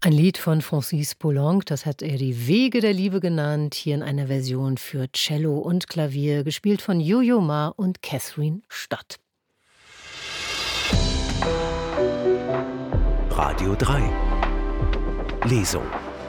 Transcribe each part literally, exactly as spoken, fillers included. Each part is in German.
Ein Lied von Francis Poulenc, das hat er die Wege der Liebe genannt, hier in einer Version für Cello und Klavier, gespielt von Yo-Yo Ma und Catherine Stott. Radio drei Lesung.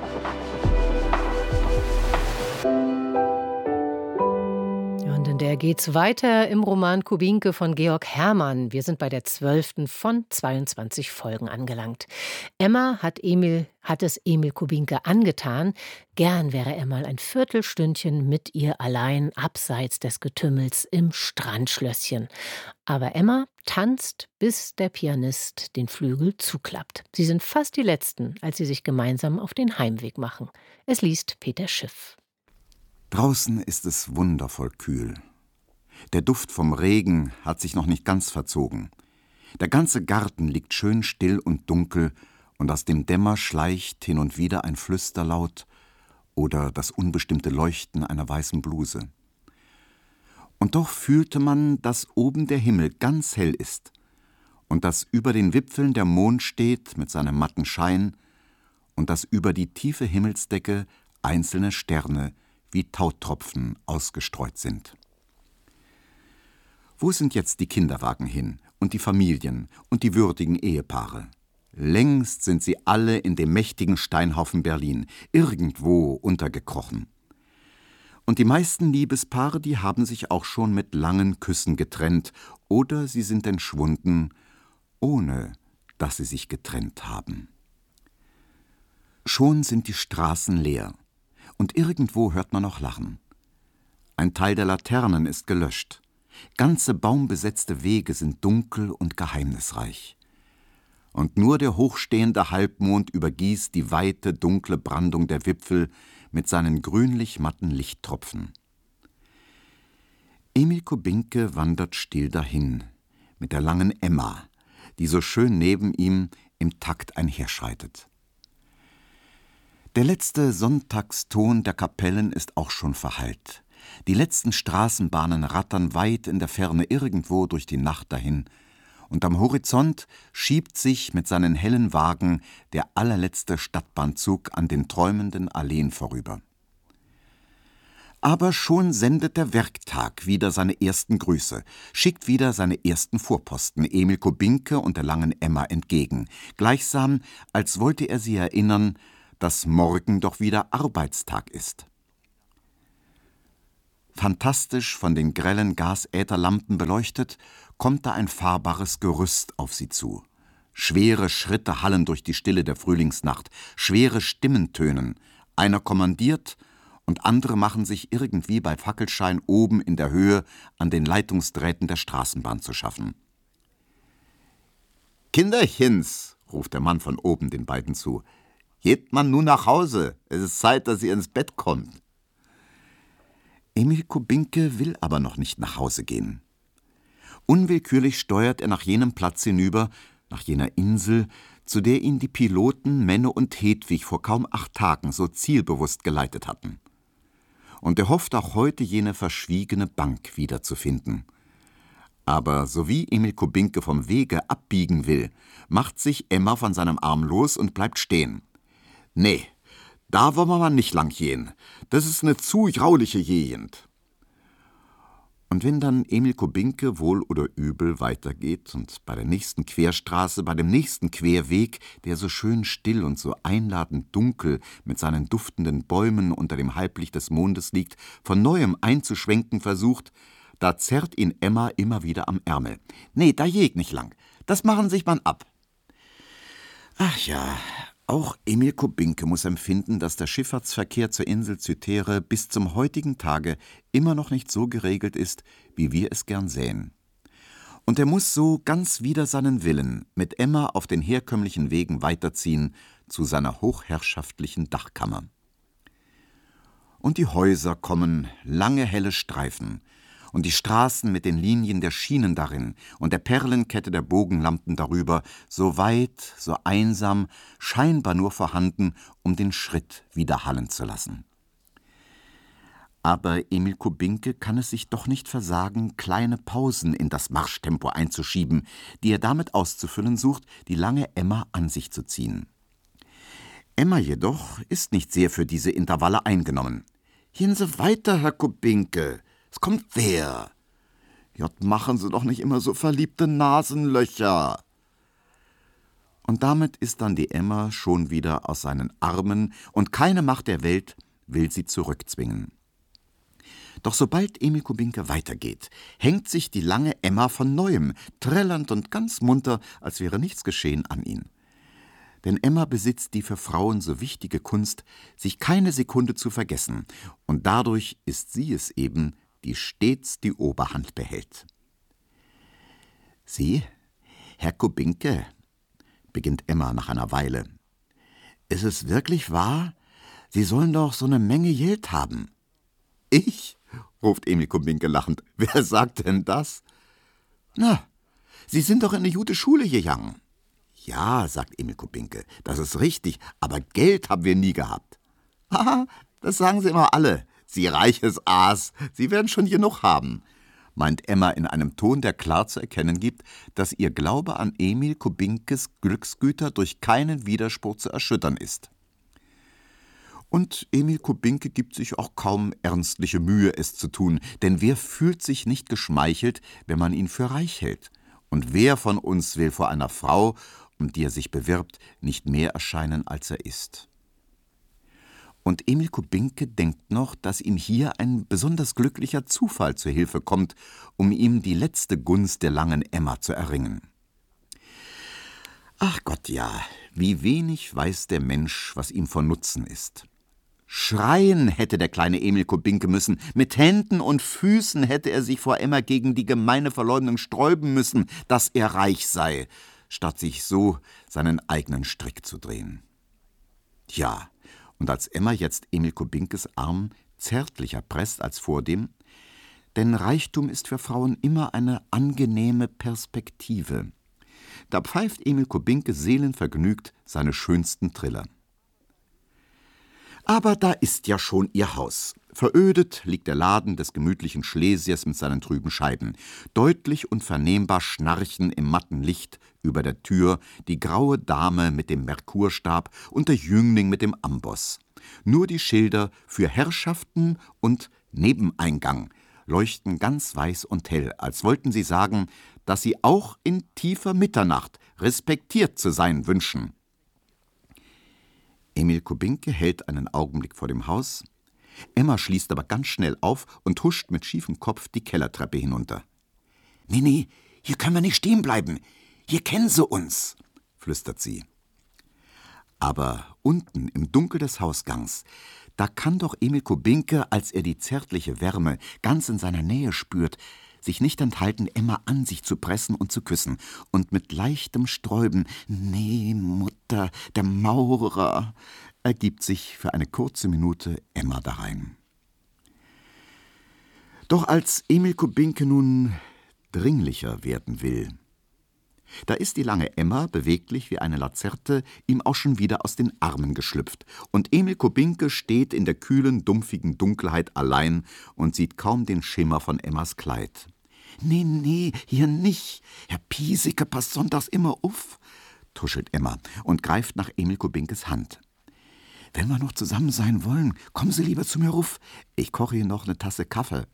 Und in der geht's weiter im Roman Kubinke von Georg Herrmann. Wir sind bei der zwölften von zweiundzwanzig Folgen angelangt. Emma hat, Emil, hat es Emil Kubinke angetan. Gern wäre er mal ein Viertelstündchen mit ihr allein abseits des Getümmels im Strandschlösschen. Aber Emma tanzt, bis der Pianist den Flügel zuklappt. Sie sind fast die Letzten, als sie sich gemeinsam auf den Heimweg machen. Es liest Peter Schiff. Draußen ist es wundervoll kühl. Der Duft vom Regen hat sich noch nicht ganz verzogen. Der ganze Garten liegt schön still und dunkel, und aus dem Dämmer schleicht hin und wieder ein Flüsterlaut oder das unbestimmte Leuchten einer weißen Bluse. Und doch fühlte man, dass oben der Himmel ganz hell ist und dass über den Wipfeln der Mond steht mit seinem matten Schein und dass über die tiefe Himmelsdecke einzelne Sterne wie Tautropfen ausgestreut sind. Wo sind jetzt die Kinderwagen hin und die Familien und die würdigen Ehepaare? Längst sind sie alle in dem mächtigen Steinhaufen Berlin, irgendwo untergekrochen. Und die meisten Liebespaare, die haben sich auch schon mit langen Küssen getrennt oder sie sind entschwunden, ohne dass sie sich getrennt haben. Schon sind die Straßen leer. Und irgendwo hört man noch Lachen. Ein Teil der Laternen ist gelöscht. Ganze baumbesetzte Wege sind dunkel und geheimnisreich. Und nur der hochstehende Halbmond übergießt die weite, dunkle Brandung der Wipfel mit seinen grünlich-matten Lichttropfen. Emil Kubinke wandert still dahin, mit der langen Emma, die so schön neben ihm im Takt einherschreitet. Der letzte Sonntagston der Kapellen ist auch schon verhallt. Die letzten Straßenbahnen rattern weit in der Ferne irgendwo durch die Nacht dahin, und am Horizont schiebt sich mit seinen hellen Wagen der allerletzte Stadtbahnzug an den träumenden Alleen vorüber. Aber schon sendet der Werktag wieder seine ersten Grüße, schickt wieder seine ersten Vorposten Emil Kubinke und der langen Emma entgegen, gleichsam als wollte er sie erinnern, dass morgen doch wieder Arbeitstag ist. Fantastisch von den grellen Gasätherlampen beleuchtet, kommt da ein fahrbares Gerüst auf sie zu. Schwere Schritte hallen durch die Stille der Frühlingsnacht, schwere Stimmen tönen. Einer kommandiert und andere machen sich irgendwie bei Fackelschein oben in der Höhe an den Leitungsdrähten der Straßenbahn zu schaffen. »Kinderchens«, ruft der Mann von oben den beiden zu, »geht man nun nach Hause, es ist Zeit, dass ihr ins Bett kommt.« Emil Kubinke will aber noch nicht nach Hause gehen. Unwillkürlich steuert er nach jenem Platz hinüber, nach jener Insel, zu der ihn die Piloten Menne und Hedwig vor kaum acht Tagen so zielbewusst geleitet hatten. Und er hofft auch heute jene verschwiegene Bank wiederzufinden. Aber sowie Emil Kubinke vom Wege abbiegen will, macht sich Emma von seinem Arm los und bleibt stehen. »Nee, da wollen wir mal nicht lang gehen. Das ist eine zu jauliche Gegend.« Und wenn dann Emil Kubinke wohl oder übel weitergeht und bei der nächsten Querstraße, bei dem nächsten Querweg, der so schön still und so einladend dunkel mit seinen duftenden Bäumen unter dem Halblicht des Mondes liegt, von neuem einzuschwenken versucht, da zerrt ihn Emma immer wieder am Ärmel. »Nee, da jeg nicht lang. Das machen sich man ab.« Ach ja, auch Emil Kubinke muss empfinden, dass der Schifffahrtsverkehr zur Insel Cythere bis zum heutigen Tage immer noch nicht so geregelt ist, wie wir es gern sähen. Und er muss so ganz wider seinen Willen mit Emma auf den herkömmlichen Wegen weiterziehen zu seiner hochherrschaftlichen Dachkammer. Und die Häuser kommen, lange helle Streifen, und die Straßen mit den Linien der Schienen darin und der Perlenkette der Bogenlampen darüber, so weit, so einsam, scheinbar nur vorhanden, um den Schritt widerhallen zu lassen. Aber Emil Kubinke kann es sich doch nicht versagen, kleine Pausen in das Marschtempo einzuschieben, die er damit auszufüllen sucht, die lange Emma an sich zu ziehen. Emma jedoch ist nicht sehr für diese Intervalle eingenommen. »Gehen Sie weiter, Herr Kubinke, es kommt wer.« »Jott, machen Sie doch nicht immer so verliebte Nasenlöcher.« Und damit ist dann die Emma schon wieder aus seinen Armen, und keine Macht der Welt will sie zurückzwingen. Doch sobald Emil Kubinke weitergeht, hängt sich die lange Emma von Neuem, trällernd und ganz munter, als wäre nichts geschehen, an ihn. Denn Emma besitzt die für Frauen so wichtige Kunst, sich keine Sekunde zu vergessen, und dadurch ist sie es eben, die stets die Oberhand behält. »Sie, Herr Kubinke«, beginnt Emma nach einer Weile, »ist es wirklich wahr? Sie sollen doch so eine Menge Geld haben.« »Ich?«, ruft Emil Kubinke lachend. »Wer sagt denn das?« »Na, Sie sind doch in eine gute Schule gegangen.« »Ja«, sagt Emil Kubinke, »das ist richtig, aber Geld haben wir nie gehabt.« »Haha, das sagen Sie immer alle. Sie reiches Aas, Sie werden schon genug haben«, meint Emma in einem Ton, der klar zu erkennen gibt, dass ihr Glaube an Emil Kubinkes Glücksgüter durch keinen Widerspruch zu erschüttern ist. Und Emil Kubinke gibt sich auch kaum ernstliche Mühe, es zu tun, denn wer fühlt sich nicht geschmeichelt, wenn man ihn für reich hält? Und wer von uns will vor einer Frau, um die er sich bewirbt, nicht mehr erscheinen, als er ist? Und Emil Kubinke denkt noch, dass ihm hier ein besonders glücklicher Zufall zur Hilfe kommt, um ihm die letzte Gunst der langen Emma zu erringen. Ach Gott, ja, wie wenig weiß der Mensch, was ihm von Nutzen ist. Schreien hätte der kleine Emil Kubinke müssen, mit Händen und Füßen hätte er sich vor Emma gegen die gemeine Verleumdung sträuben müssen, dass er reich sei, statt sich so seinen eigenen Strick zu drehen. Ja, und als Emma jetzt Emil Kubinkes Arm zärtlicher presst als vordem, denn Reichtum ist für Frauen immer eine angenehme Perspektive, da pfeift Emil Kubinke seelenvergnügt seine schönsten Triller. Aber da ist ja schon ihr Haus. Verödet liegt der Laden des gemütlichen Schlesiers mit seinen trüben Scheiben. Deutlich und vernehmbar schnarchen im matten Licht über der Tür die graue Dame mit dem Merkurstab und der Jüngling mit dem Amboss. Nur die Schilder für Herrschaften und Nebeneingang leuchten ganz weiß und hell, als wollten sie sagen, dass sie auch in tiefer Mitternacht respektiert zu sein wünschen. Emil Kubinke hält einen Augenblick vor dem Haus. Emma schließt aber ganz schnell auf und huscht mit schiefem Kopf die Kellertreppe hinunter. »Nee, nee, hier können wir nicht stehen bleiben. Hier kennen sie uns«, flüstert sie. Aber unten im Dunkel des Hausgangs, da kann doch Emil Kubinke, als er die zärtliche Wärme ganz in seiner Nähe spürt, sich nicht enthalten, Emma an sich zu pressen und zu küssen und mit leichtem Sträuben, »Nee, Mutter, der Maurer«, ergibt sich für eine kurze Minute Emma darein. Doch als Emil Kubinke nun dringlicher werden will, da ist die lange Emma, beweglich wie eine Lazerte, ihm auch schon wieder aus den Armen geschlüpft, und Emil Kubinke steht in der kühlen, dumpfigen Dunkelheit allein und sieht kaum den Schimmer von Emmas Kleid. »Nee, nee, hier nicht. Herr Piesecke passt sonntags immer auf«, tuschelt Emma und greift nach Emil Kubinkes Hand. »Wenn wir noch zusammen sein wollen, kommen Sie lieber zu mir ruf. Ich koche hier noch eine Tasse Kaffee.«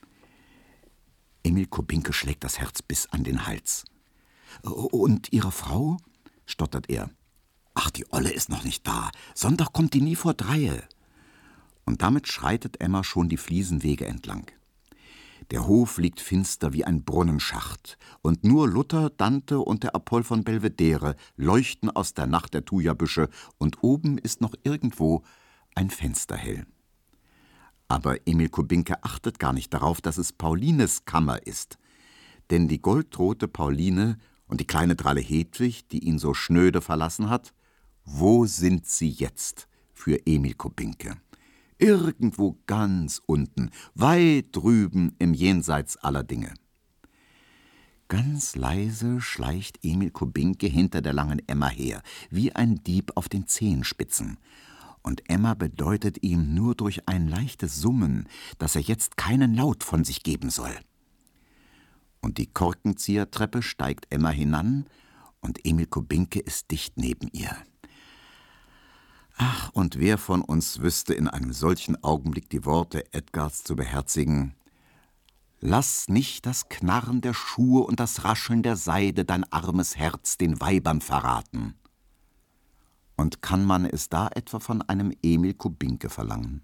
Emil Kubinke schlägt das Herz bis an den Hals. »Und Ihre Frau?«, stottert er. »Ach, die Olle ist noch nicht da. Sonntag kommt die nie vor dreie.« Und damit schreitet Emma schon die Fliesenwege entlang. Der Hof liegt finster wie ein Brunnenschacht, und nur Luther, Dante und der Apoll von Belvedere leuchten aus der Nacht der Thujabüsche, und oben ist noch irgendwo ein Fenster hell. Aber Emil Kubinke achtet gar nicht darauf, dass es Paulines Kammer ist, denn die goldrote Pauline und die kleine Dralle Hedwig, die ihn so schnöde verlassen hat, wo sind sie jetzt für Emil Kubinke? Irgendwo ganz unten, weit drüben im Jenseits aller Dinge. Ganz leise schleicht Emil Kubinke hinter der langen Emma her, wie ein Dieb auf den Zehenspitzen. Und Emma bedeutet ihm nur durch ein leichtes Summen, dass er jetzt keinen Laut von sich geben soll. Und die Korkenziehertreppe steigt Emma hinan, und Emil Kubinke ist dicht neben ihr. Ach, und wer von uns wüsste in einem solchen Augenblick die Worte Edgars zu beherzigen: »Lass nicht das Knarren der Schuhe und das Rascheln der Seide dein armes Herz den Weibern verraten.« Und kann man es da etwa von einem Emil Kubinke verlangen?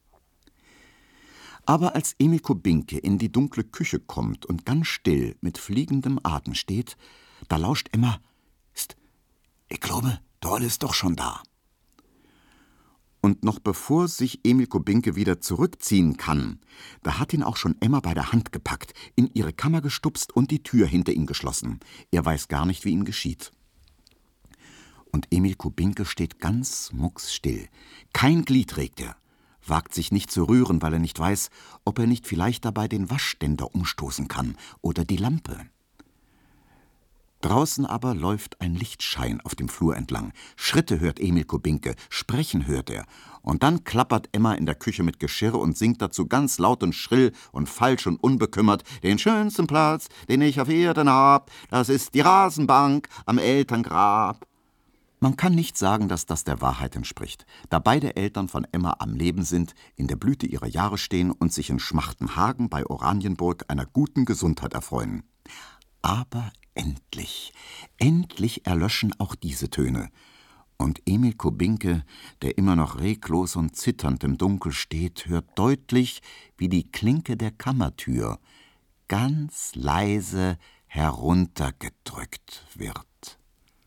Aber als Emil Kubinke in die dunkle Küche kommt und ganz still mit fliegendem Atem steht, da lauscht Emma: »Psst, ich glaube, Dorle ist doch schon da.« Und noch bevor sich Emil Kubinke wieder zurückziehen kann, da hat ihn auch schon Emma bei der Hand gepackt, in ihre Kammer gestupst und die Tür hinter ihm geschlossen. Er weiß gar nicht, wie ihm geschieht. Und Emil Kubinke steht ganz mucksstill. Kein Glied regt er, wagt sich nicht zu rühren, weil er nicht weiß, ob er nicht vielleicht dabei den Waschständer umstoßen kann oder die Lampe. Draußen aber läuft ein Lichtschein auf dem Flur entlang. Schritte hört Emil Kubinke, sprechen hört er. Und dann klappert Emma in der Küche mit Geschirr und singt dazu ganz laut und schrill und falsch und unbekümmert: »Den schönsten Platz, den ich auf Erden hab, das ist die Rasenbank am Elterngrab.« Man kann nicht sagen, dass das der Wahrheit entspricht, da beide Eltern von Emma am Leben sind, in der Blüte ihrer Jahre stehen und sich in Schmachtenhagen bei Oranienburg einer guten Gesundheit erfreuen. Aber endlich, endlich erlöschen auch diese Töne. Und Emil Kubinke, der immer noch reglos und zitternd im Dunkel steht, hört deutlich, wie die Klinke der Kammertür ganz leise heruntergedrückt wird.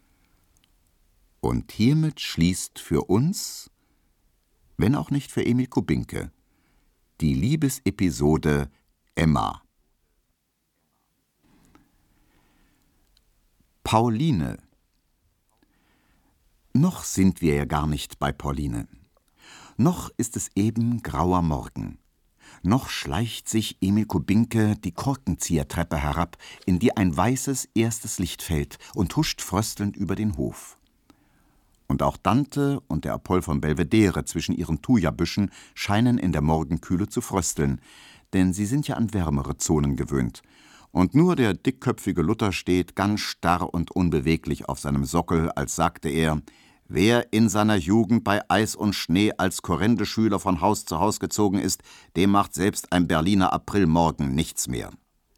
Und hiermit schließt für uns, wenn auch nicht für Emil Kubinke, die Liebesepisode Emma. Pauline. Noch sind wir ja gar nicht bei Pauline. Noch ist es eben grauer Morgen. Noch schleicht sich Emil Kubinke die Korkenziehertreppe herab, in die ein weißes erstes Licht fällt und huscht fröstelnd über den Hof. Und auch Dante und der Apoll von Belvedere zwischen ihren Thujabüschen scheinen in der Morgenkühle zu frösteln, denn sie sind ja an wärmere Zonen gewöhnt. Und nur der dickköpfige Luther steht ganz starr und unbeweglich auf seinem Sockel, als sagte er: »Wer in seiner Jugend bei Eis und Schnee als Korrendeschüler von Haus zu Haus gezogen ist, dem macht selbst ein Berliner Aprilmorgen nichts mehr.«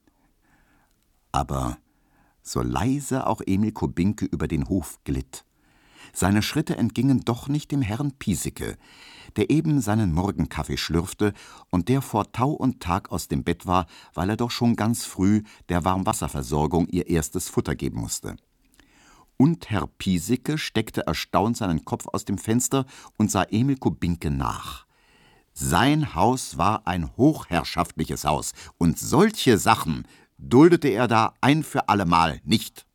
Aber so leise auch Emil Kubinke über den Hof glitt, seine Schritte entgingen doch nicht dem Herrn Piesecke, der eben seinen Morgenkaffee schlürfte und der vor Tau und Tag aus dem Bett war, weil er doch schon ganz früh der Warmwasserversorgung ihr erstes Futter geben musste. Und Herr Piesecke steckte erstaunt seinen Kopf aus dem Fenster und sah Emil Kubinke nach. Sein Haus war ein hochherrschaftliches Haus, und solche Sachen duldete er da ein für allemal nicht.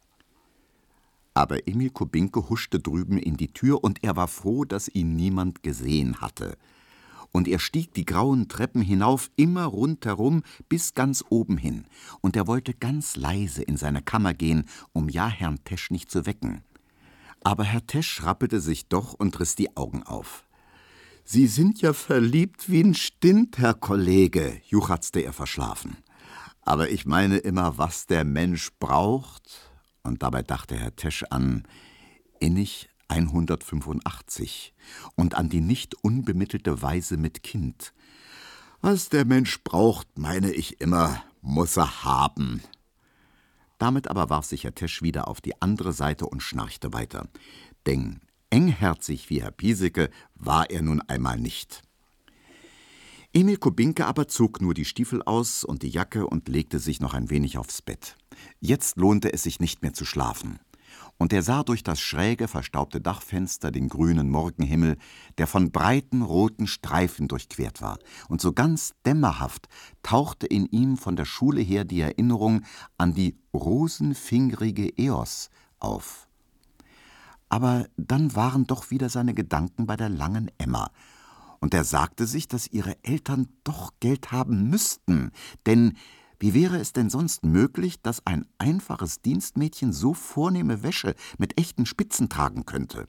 Aber Emil Kubinke huschte drüben in die Tür, und er war froh, dass ihn niemand gesehen hatte. Und er stieg die grauen Treppen hinauf, immer rundherum, bis ganz oben hin. Und er wollte ganz leise in seine Kammer gehen, um ja Herrn Tesch nicht zu wecken. Aber Herr Tesch rappelte sich doch und riss die Augen auf. »Sie sind ja verliebt wie ein Stint, Herr Kollege«, juchzte er verschlafen. »Aber ich meine immer, was der Mensch braucht.« Und dabei dachte Herr Tesch an innig hundertfünfundachtzig und an die nicht unbemittelte Weise mit Kind. Was der Mensch braucht, meine ich immer, muss er haben. Damit aber warf sich Herr Tesch wieder auf die andere Seite und schnarchte weiter. Denn engherzig wie Herr Piesecke war er nun einmal nicht. Emil Kubinke aber zog nur die Stiefel aus und die Jacke und legte sich noch ein wenig aufs Bett. Jetzt lohnte es sich nicht mehr zu schlafen. Und er sah durch das schräge, verstaubte Dachfenster den grünen Morgenhimmel, der von breiten, roten Streifen durchquert war. Und so ganz dämmerhaft tauchte in ihm von der Schule her die Erinnerung an die rosenfingrige Eos auf. Aber dann waren doch wieder seine Gedanken bei der langen Emma. Und er sagte sich, dass ihre Eltern doch Geld haben müssten, denn wie wäre es denn sonst möglich, dass ein einfaches Dienstmädchen so vornehme Wäsche mit echten Spitzen tragen könnte?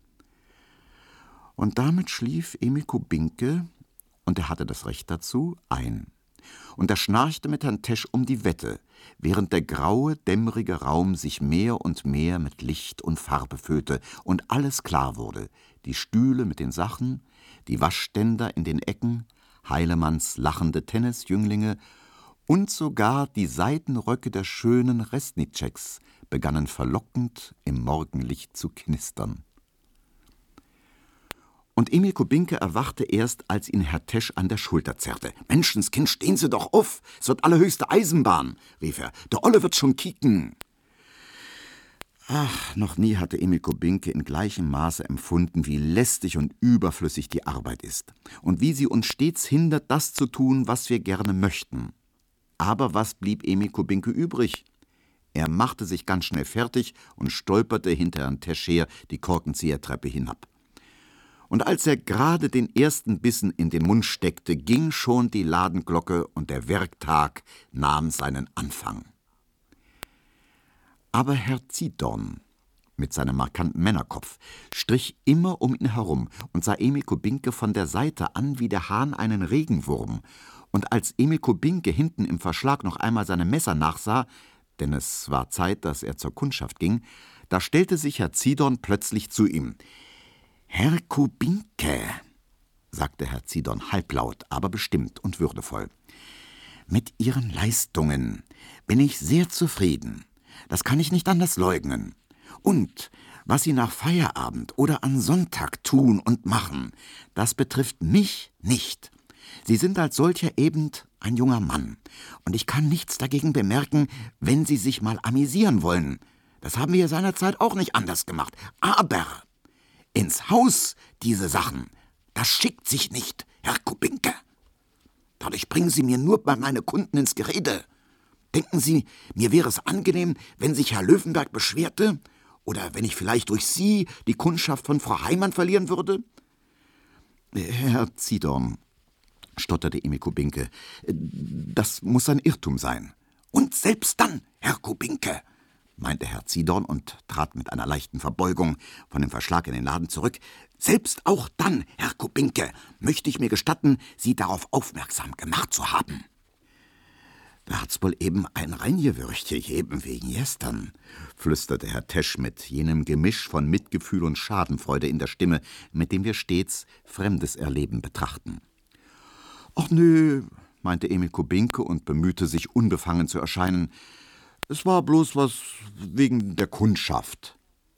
Und damit schlief Emil Kubinke, und er hatte das Recht dazu, ein. und er schnarchte mit Herrn Tesch um die Wette, während der graue, dämmerige Raum sich mehr und mehr mit Licht und Farbe füllte und alles klar wurde: die Stühle mit den Sachen, die Waschständer in den Ecken, Heilemanns lachende Tennisjünglinge und sogar die Seidenröcke der schönen Resnitscheks begannen verlockend im Morgenlicht zu knistern. Und Emil Kubinke erwachte erst, als ihn Herr Tesch an der Schulter zerrte. »Menschenskind, stehen Sie doch auf! Es wird allerhöchste Eisenbahn«, rief er. »Der Olle wird schon kicken.« Ach, noch nie hatte Emil Kubinke in gleichem Maße empfunden, wie lästig und überflüssig die Arbeit ist und wie sie uns stets hindert, das zu tun, was wir gerne möchten. Aber was blieb Emil Kubinke übrig? Er machte sich ganz schnell fertig und stolperte hinter Herrn Tesch her die Korkenziehertreppe hinab. Und als er gerade den ersten Bissen in den Mund steckte, ging schon die Ladenglocke und der Werktag nahm seinen Anfang. Aber Herr Zidorn mit seinem markanten Männerkopf strich immer um ihn herum und sah Emil Kubinke von der Seite an wie der Hahn einen Regenwurm. Und als Emil Kubinke hinten im Verschlag noch einmal seine Messer nachsah, denn es war Zeit, dass er zur Kundschaft ging, da stellte sich Herr Zidorn plötzlich zu ihm. »Herr Kubinke«, sagte Herr Zidorn halblaut, aber bestimmt und würdevoll, »mit Ihren Leistungen bin ich sehr zufrieden. Das kann ich nicht anders leugnen. Und was Sie nach Feierabend oder an Sonntag tun und machen, das betrifft mich nicht. Sie sind als solcher eben ein junger Mann. Und ich kann nichts dagegen bemerken, wenn Sie sich mal amüsieren wollen. Das haben wir seinerzeit auch nicht anders gemacht. Aber ins Haus diese Sachen, das schickt sich nicht, Herr Kubinke. Dadurch bringen Sie mir nur bei meine Kunden ins Gerede. Denken Sie, mir wäre es angenehm, wenn sich Herr Löwenberg beschwerte? Oder wenn ich vielleicht durch Sie die Kundschaft von Frau Heimann verlieren würde?« »Herr Zidorn«, stotterte Emil Kubinke, »das muss ein Irrtum sein.« »Und selbst dann, Herr Kubinke«, meinte Herr Zidorn und trat mit einer leichten Verbeugung von dem Verschlag in den Laden zurück, »selbst auch dann, Herr Kubinke, möchte ich mir gestatten, Sie darauf aufmerksam gemacht zu haben.« »Da hat's wohl eben ein reingewürcht gegeben wegen gestern«, flüsterte Herr Tesch mit jenem Gemisch von Mitgefühl und Schadenfreude in der Stimme, mit dem wir stets fremdes Erleben betrachten. »Ach nö«, meinte Emil Kubinke und bemühte sich, unbefangen zu erscheinen, »es war bloß was wegen der Kundschaft.«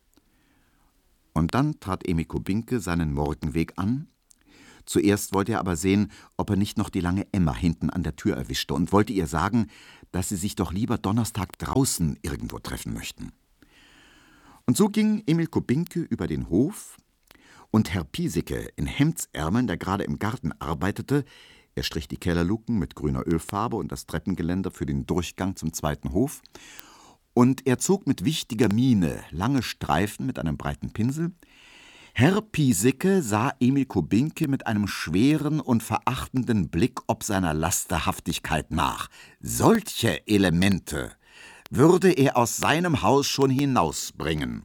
Und dann trat Emil Kubinke seinen Morgenweg an. Zuerst wollte er aber sehen, ob er nicht noch die lange Emma hinten an der Tür erwischte und wollte ihr sagen, dass sie sich doch lieber Donnerstag draußen irgendwo treffen möchten. Und so ging Emil Kubinke über den Hof, und Herr Piesecke in Hemdsärmeln, der gerade im Garten arbeitete, er strich die Kellerluken mit grüner Ölfarbe und das Treppengeländer für den Durchgang zum zweiten Hof, und er zog mit wichtiger Miene lange Streifen mit einem breiten Pinsel. Herr Piesecke sah Emil Kubinke mit einem schweren und verachtenden Blick ob seiner Lasterhaftigkeit nach. Solche Elemente würde er aus seinem Haus schon hinausbringen.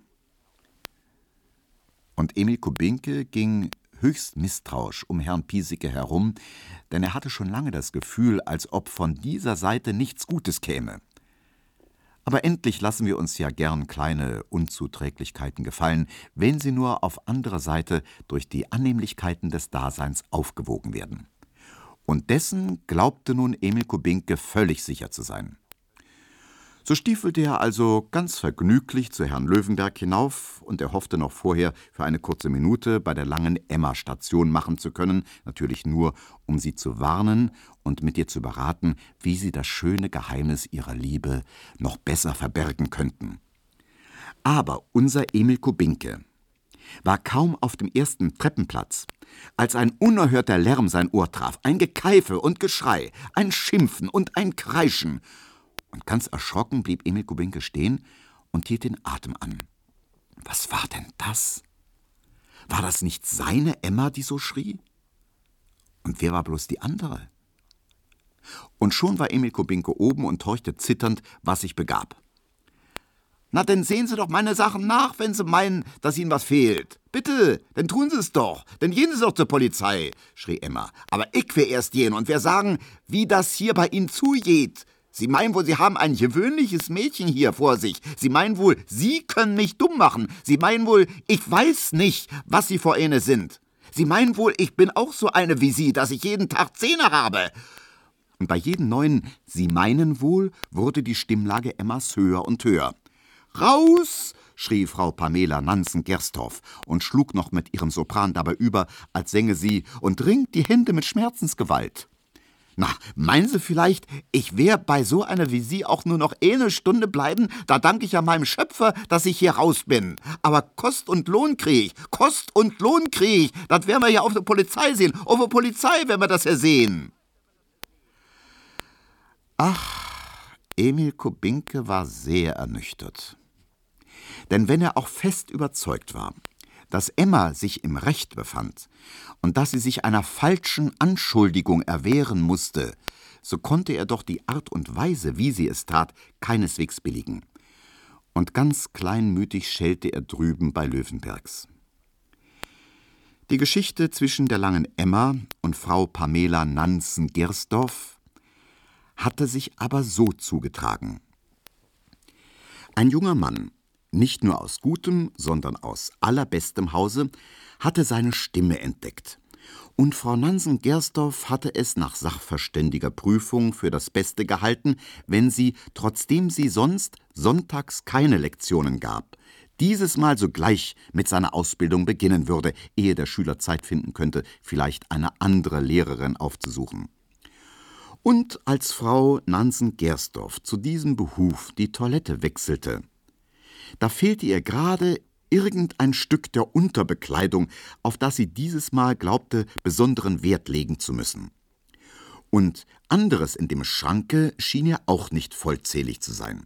Und Emil Kubinke ging höchst misstrauisch um Herrn Piesecke herum, denn er hatte schon lange das Gefühl, als ob von dieser Seite nichts Gutes käme. Aber endlich lassen wir uns ja gern kleine Unzuträglichkeiten gefallen, wenn sie nur auf anderer Seite durch die Annehmlichkeiten des Daseins aufgewogen werden. Und dessen glaubte nun Emil Kubinke völlig sicher zu sein. So stiefelte er also ganz vergnüglich zu Herrn Löwenberg hinauf, und er hoffte noch vorher für eine kurze Minute bei der langen Emma Station machen zu können, natürlich nur, um sie zu warnen und mit ihr zu beraten, wie sie das schöne Geheimnis ihrer Liebe noch besser verbergen könnten. Aber unser Emil Kubinke war kaum auf dem ersten Treppenplatz, als ein unerhörter Lärm sein Ohr traf, ein Gekeife und Geschrei, ein Schimpfen und ein Kreischen. Und ganz erschrocken blieb Emil Kubinke stehen und hielt den Atem an. Was war denn das? War das nicht seine Emma, die so schrie? Und wer war bloß die andere? Und schon war Emil Kubinke oben und horchte zitternd, was sich begab. »Na, denn sehen Sie doch meine Sachen nach, wenn Sie meinen, dass Ihnen was fehlt«, bitte, dann tun Sie es doch, dann gehen Sie doch zur Polizei, schrie Emma. Aber ich will erst gehen und wir sagen, wie das hier bei Ihnen zugeht. Sie meinen wohl, Sie haben ein gewöhnliches Mädchen hier vor sich. Sie meinen wohl, Sie können mich dumm machen. Sie meinen wohl, ich weiß nicht, was Sie für eine sind. Sie meinen wohl, ich bin auch so eine wie Sie, dass ich jeden Tag Zähne habe. Und bei jedem neuen Sie meinen wohl wurde die Stimmlage Emmas höher und höher. »Raus!« schrie Frau Pamela Nansen-Gersdorf und schlug noch mit ihrem Sopran dabei über, als sänge sie und ringt die Hände mit Schmerzensgewalt. »Na, meinen Sie vielleicht, ich wär bei so einer wie Sie auch nur noch eine Stunde bleiben? Da danke ich ja meinem Schöpfer, dass ich hier raus bin. Aber Kost und Lohn krieg ich, Kost und Lohn krieg ich. Das werden wir ja auf der Polizei sehen. Auf der Polizei werden wir das ja sehen.« Ach, Emil Kubinke war sehr ernüchtert. Denn wenn er auch fest überzeugt war, dass Emma sich im Recht befand und dass sie sich einer falschen Anschuldigung erwehren musste, so konnte er doch die Art und Weise, wie sie es tat, keineswegs billigen. Und ganz kleinmütig schellte er drüben bei Löwenbergs. Die Geschichte zwischen der langen Emma und Frau Pamela Nansen-Gersdorf hatte sich aber so zugetragen. Ein junger Mann, nicht nur aus gutem, sondern aus allerbestem Hause, hatte seine Stimme entdeckt. Und Frau Nansen-Gersdorf hatte es nach sachverständiger Prüfung für das Beste gehalten, wenn sie, trotzdem sie sonst sonntags keine Lektionen gab, dieses Mal sogleich mit seiner Ausbildung beginnen würde, ehe der Schüler Zeit finden könnte, vielleicht eine andere Lehrerin aufzusuchen. Und als Frau Nansen-Gersdorf zu diesem Behuf die Toilette wechselte, da fehlte ihr gerade irgendein Stück der Unterbekleidung, auf das sie dieses Mal glaubte, besonderen Wert legen zu müssen. Und anderes in dem Schranke schien ihr auch nicht vollzählig zu sein.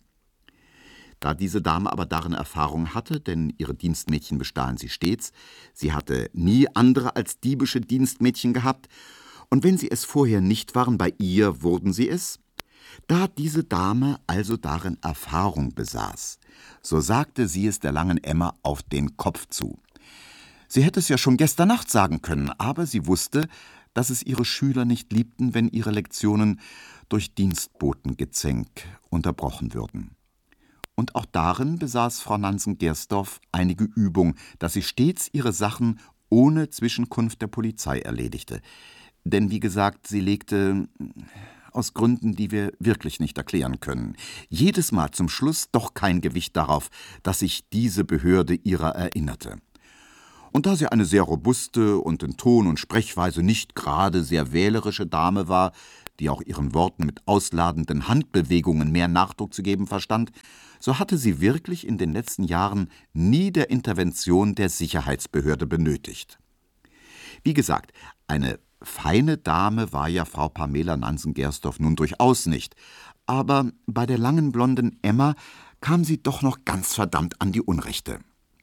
Da diese Dame aber darin Erfahrung hatte, denn ihre Dienstmädchen bestahen sie stets, sie hatte nie andere als diebische Dienstmädchen gehabt, und wenn sie es vorher nicht waren, bei ihr wurden sie es. Da diese Dame also darin Erfahrung besaß, so sagte sie es der langen Emma auf den Kopf zu. Sie hätte es ja schon gestern Nacht sagen können, aber sie wusste, dass es ihre Schüler nicht liebten, wenn ihre Lektionen durch Dienstbotengezänk unterbrochen würden. Und auch darin besaß Frau Nansen-Gersdorf einige Übung, dass sie stets ihre Sachen ohne Zwischenkunft der Polizei erledigte. Denn wie gesagt, sie legte, aus Gründen, die wir wirklich nicht erklären können, jedes Mal zum Schluss doch kein Gewicht darauf, dass sich diese Behörde ihrer erinnerte. Und da sie eine sehr robuste und in Ton und Sprechweise nicht gerade sehr wählerische Dame war, die auch ihren Worten mit ausladenden Handbewegungen mehr Nachdruck zu geben verstand, so hatte sie wirklich in den letzten Jahren nie der Intervention der Sicherheitsbehörde benötigt. Wie gesagt, eine feine Dame war ja Frau Pamela Nansen-Gersdorf nun durchaus nicht, aber bei der langen blonden Emma kam sie doch noch ganz verdammt an die Unrechte.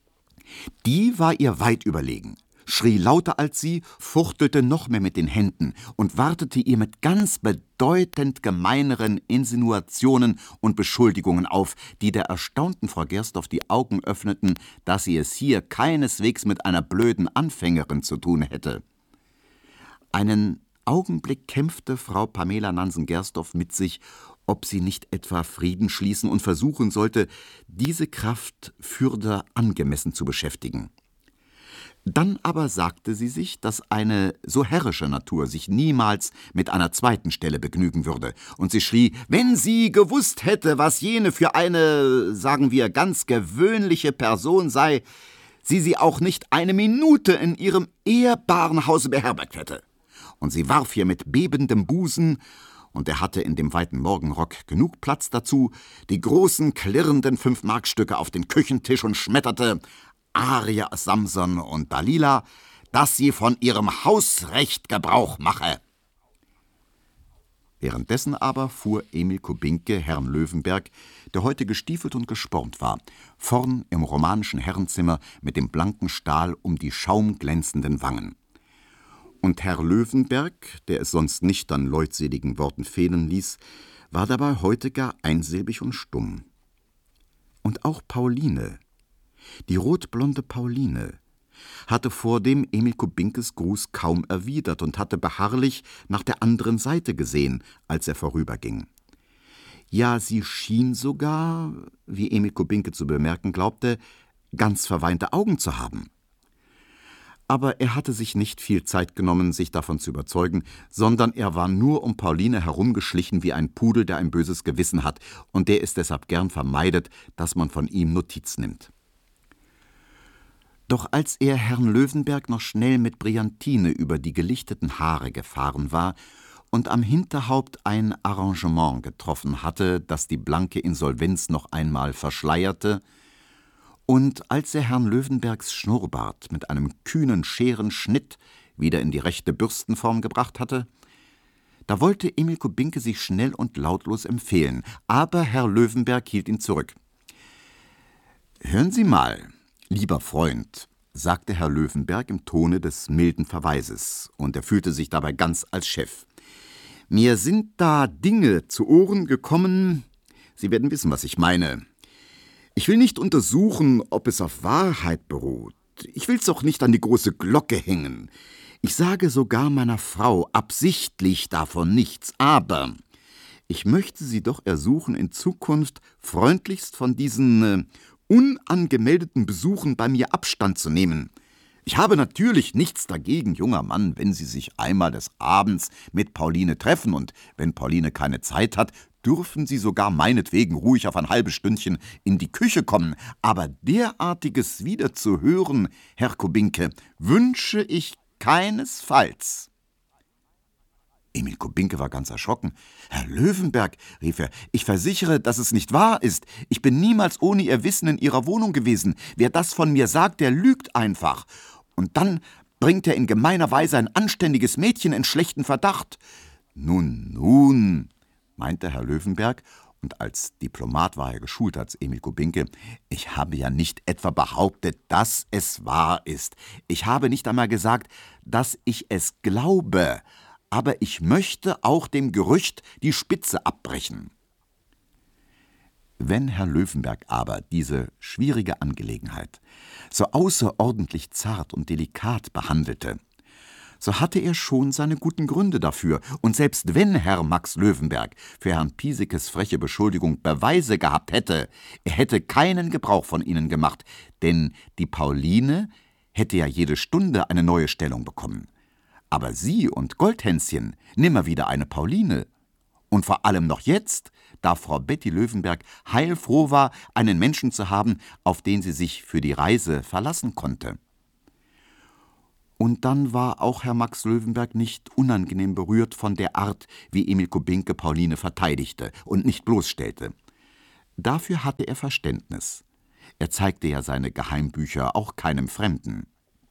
Die war ihr weit überlegen, schrie lauter als sie, fuchtelte noch mehr mit den Händen und wartete ihr mit ganz bedeutend gemeineren Insinuationen und Beschuldigungen auf, die der erstaunten Frau Gersdorf die Augen öffneten, dass sie es hier keineswegs mit einer blöden Anfängerin zu tun hätte. Einen Augenblick kämpfte Frau Pamela Nansen-Gersdorf mit sich, ob sie nicht etwa Frieden schließen und versuchen sollte, diese Kraft fürder angemessen zu beschäftigen. Dann aber sagte sie sich, dass eine so herrische Natur sich niemals mit einer zweiten Stelle begnügen würde, und sie schrie, wenn sie gewusst hätte, was jene für eine, sagen wir, ganz gewöhnliche Person sei, sie sie auch nicht eine Minute in ihrem ehrbaren Hause beherbergt hätte. Und sie warf ihr mit bebendem Busen, und er hatte in dem weiten Morgenrock genug Platz dazu, die großen, klirrenden Fünfmarkstücke auf den Küchentisch und schmetterte, Arie aus Samson und Dalila, dass sie von ihrem Hausrecht Gebrauch mache. Währenddessen aber fuhr Emil Kubinke Herrn Löwenberg, der heute gestiefelt und gespornt war, vorn im romanischen Herrenzimmer mit dem blanken Stahl um die schaumglänzenden Wangen. Und Herr Löwenberg, der es sonst nicht an leutseligen Worten fehlen ließ, war dabei heute gar einsilbig und stumm. Und auch Pauline, die rotblonde Pauline, hatte vordem Emil Kubinkes Gruß kaum erwidert und hatte beharrlich nach der anderen Seite gesehen, als er vorüberging. Ja, sie schien sogar, wie Emil Kubinke zu bemerken glaubte, ganz verweinte Augen zu haben. Aber er hatte sich nicht viel Zeit genommen, sich davon zu überzeugen, sondern er war nur um Pauline herumgeschlichen wie ein Pudel, der ein böses Gewissen hat und der es deshalb gern vermeidet, dass man von ihm Notiz nimmt. Doch als er Herrn Löwenberg noch schnell mit Brillantine über die gelichteten Haare gefahren war und am Hinterhaupt ein Arrangement getroffen hatte, das die blanke Insolvenz noch einmal verschleierte, und als er Herrn Löwenbergs Schnurrbart mit einem kühnen Scherenschnitt wieder in die rechte Bürstenform gebracht hatte, da wollte Emil Kubinke sich schnell und lautlos empfehlen, aber Herr Löwenberg hielt ihn zurück. »Hören Sie mal, lieber Freund«, sagte Herr Löwenberg im Tone des milden Verweises, und er fühlte sich dabei ganz als Chef. »Mir sind da Dinge zu Ohren gekommen, Sie werden wissen, was ich meine. Ich will nicht untersuchen, ob es auf Wahrheit beruht. Ich will's auch nicht an die große Glocke hängen. Ich sage sogar meiner Frau absichtlich davon nichts, aber ich möchte Sie doch ersuchen, in Zukunft freundlichst von diesen äh, unangemeldeten Besuchen bei mir Abstand zu nehmen. Ich habe natürlich nichts dagegen, junger Mann, wenn Sie sich einmal des Abends mit Pauline treffen, und wenn Pauline keine Zeit hat, dürfen Sie sogar meinetwegen ruhig auf ein halbes Stündchen in die Küche kommen. Aber derartiges wieder zu hören, Herr Kubinke, wünsche ich keinesfalls.« Emil Kubinke war ganz erschrocken. »Herr Löwenberg«, rief er, »ich versichere, dass es nicht wahr ist. Ich bin niemals ohne Ihr Wissen in Ihrer Wohnung gewesen. Wer das von mir sagt, der lügt einfach. Und dann bringt er in gemeiner Weise ein anständiges Mädchen in schlechten Verdacht.« »Nun, nun«, meinte Herr Löwenberg, und als Diplomat war er geschult als Emil Kubinke, »ich habe ja nicht etwa behauptet, dass es wahr ist. Ich habe nicht einmal gesagt, dass ich es glaube. Aber ich möchte auch dem Gerücht die Spitze abbrechen.« Wenn Herr Löwenberg aber diese schwierige Angelegenheit so außerordentlich zart und delikat behandelte, so hatte er schon seine guten Gründe dafür, und selbst wenn Herr Max Löwenberg für Herrn Pieseckes freche Beschuldigung Beweise gehabt hätte, er hätte keinen Gebrauch von ihnen gemacht, denn die Pauline hätte ja jede Stunde eine neue Stellung bekommen. Aber sie und Goldhänschen nimmer wieder eine Pauline. Und vor allem noch jetzt, da Frau Betty Löwenberg heilfroh war, einen Menschen zu haben, auf den sie sich für die Reise verlassen konnte. Und dann war auch Herr Max Löwenberg nicht unangenehm berührt von der Art, wie Emil Kubinke Pauline verteidigte und nicht bloßstellte. Dafür hatte er Verständnis. Er zeigte ja seine Geheimbücher auch keinem Fremden.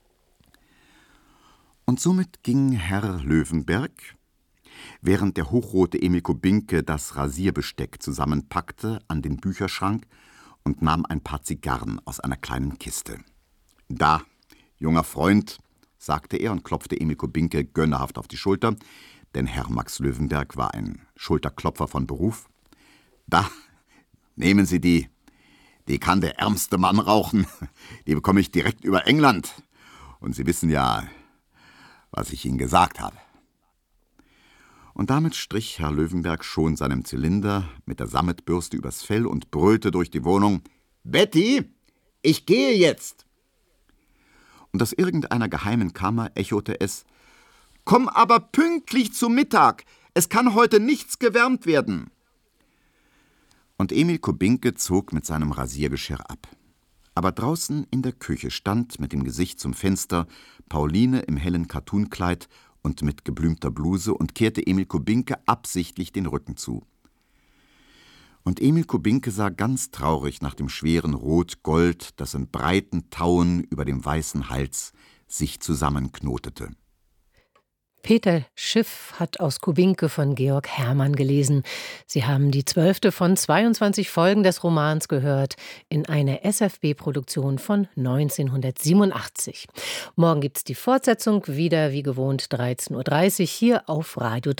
Und somit ging Herr Löwenberg, während der hochrote Emil Kubinke das Rasierbesteck zusammenpackte, an den Bücherschrank und nahm ein paar Zigarren aus einer kleinen Kiste. »Da, junger Freund«, sagte er und klopfte Emil Kubinke gönnerhaft auf die Schulter, denn Herr Max Löwenberg war ein Schulterklopfer von Beruf. »Da, nehmen Sie die. Die kann der ärmste Mann rauchen. Die bekomme ich direkt über England. Und Sie wissen ja, was ich Ihnen gesagt habe.« Und damit strich Herr Löwenberg schon seinem Zylinder mit der Sammetbürste übers Fell und brüllte durch die Wohnung: »Betty, ich gehe jetzt!« Und aus irgendeiner geheimen Kammer echote es: »Komm aber pünktlich zu Mittag! Es kann heute nichts gewärmt werden!« Und Emil Kubinke zog mit seinem Rasiergeschirr ab. Aber draußen in der Küche stand mit dem Gesicht zum Fenster Pauline im hellen Kattunkleid und mit geblümter Bluse und kehrte Emil Kubinke absichtlich den Rücken zu. Und Emil Kubinke sah ganz traurig nach dem schweren Rot-Gold, das in breiten Tauen über dem weißen Hals sich zusammenknotete. Peter Schiff hat aus Kubinke von Georg Hermann gelesen. Sie haben die zwölfte von zweiundzwanzig Folgen des Romans gehört, in einer S F B-Produktion von neunzehnhundertsiebenundachtzig. Morgen gibt's die Fortsetzung, wieder wie gewohnt dreizehn Uhr dreißig hier auf Radio drei.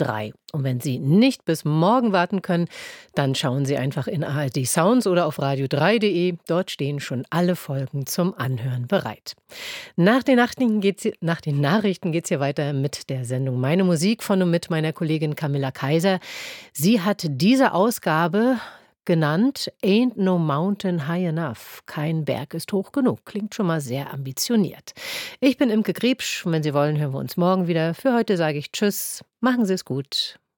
Und wenn Sie nicht bis morgen warten können, dann schauen Sie einfach in A R D Sounds oder auf radio drei punkt de. Dort stehen schon alle Folgen zum Anhören bereit. Nach den Nachrichten geht's, nach den Nachrichten geht's hier weiter mit der Sendung Meine Musik von und mit meiner Kollegin Camilla Kaiser. Sie hat diese Ausgabe genannt Ain't No Mountain High Enough. Kein Berg ist hoch genug. Klingt schon mal sehr ambitioniert. Ich bin Imke Griebsch und wenn Sie wollen, hören wir uns morgen wieder. Für heute sage ich Tschüss. Machen Sie es gut.